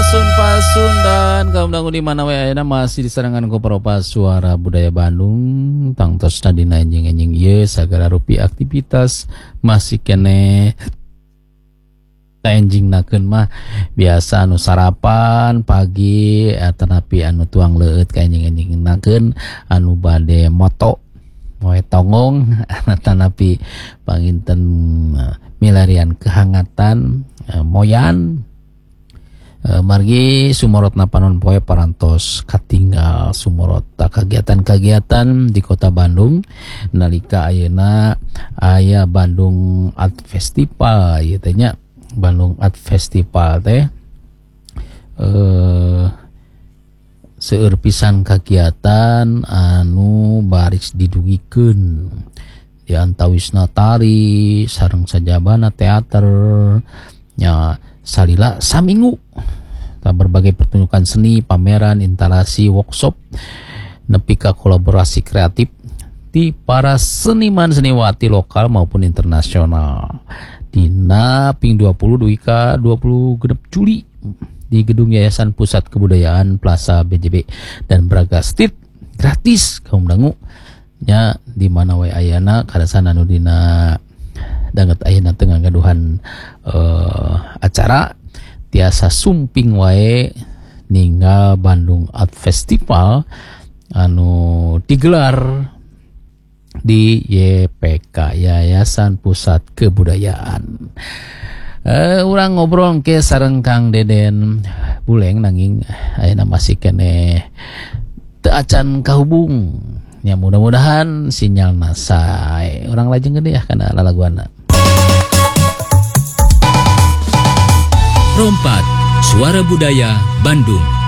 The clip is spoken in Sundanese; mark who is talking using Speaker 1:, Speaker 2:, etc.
Speaker 1: pasun dan kaum dangu di mana wae ayeuna masih disarangan ku Propas Suara Budaya Bandung tangtosna dina enjing-enjing ieu sagala rupi aktivitas masih kene enjingnakeun mah biasa anu sarapan pagi tanapi anu tuang leueut ka enjing-enjingnakeun anu bade moto moe tongong tanapi panginten milarian kehangatan moyan margi sumorotna panon poe parantos katinggal sumorot kegiatan-kegiatan di kota Bandung nalika ayeuna aya Bandung Art Festival ieu teh nya Bandung Art Festival teh seueur pisan kegiatan anu baris didugikeun di antawisna tari sareng sajabana teater nya salila saminggu berbagai pertunjukan seni, pameran, instalasi, workshop nepi ka kolaborasi kreatif di para seniman seniwati lokal maupun internasional dina ping 20 dugi ka 20 genep Juli di Gedung Yayasan Pusat Kebudayaan Plaza BJB dan Braga Street gratis kaum dangu nya di mana wae ayana kadasan anu dina danget ayeuna teu ngagaduhan acara tiasa sumping wae ninggal Bandung Art Festival anu digelar di YPK Yayasan Pusat Kebudayaan. Urang ngobrol ke sareng Kang Deden Buleng nanging ayeuna masih kene teu acan kahubung. Ya mudah-mudahan sinyalna sae. Urang lajeng gede ya kana lalaguanna.
Speaker 2: Rompat Suara Budaya Bandung.